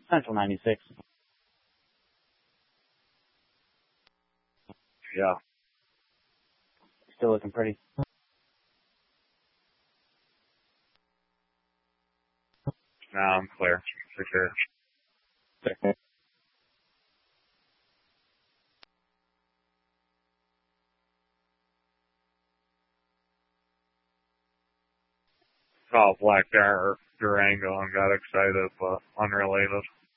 Central 96. Yeah. Still looking pretty. No, I'm clear. For sure. Saw a black Durango and got excited, but unrelated.